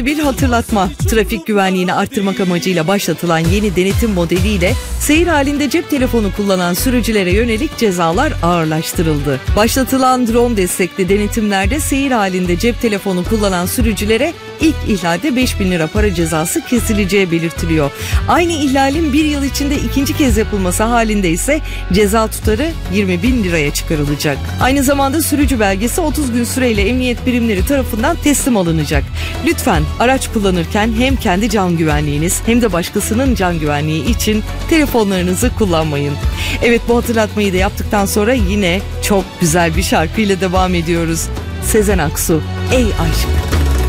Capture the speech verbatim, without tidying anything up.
önemli bir hatırlatma. Trafik güvenliğini arttırmak amacıyla başlatılan yeni denetim modeliyle seyir halinde cep telefonu kullanan sürücülere yönelik cezalar ağırlaştırıldı. Başlatılan drone destekli denetimlerde seyir halinde cep telefonu kullanan sürücülere ilk ihlalde beş bin lira para cezası kesileceği belirtiliyor. Aynı ihlalin bir yıl içinde ikinci kez yapılması halinde ise ceza tutarı yirmi bin liraya çıkarılacak. Aynı zamanda sürücü belgesi otuz gün süreyle emniyet birimleri tarafından teslim alınacak. Lütfen araç kullanırken hem kendi can güvenliğiniz hem de başkasının can güvenliği için telefonlarınızı kullanmayın. Evet, bu hatırlatmayı da yaptıktan sonra yine çok güzel bir şarkıyla devam ediyoruz. Sezen Aksu, Ey Aşk.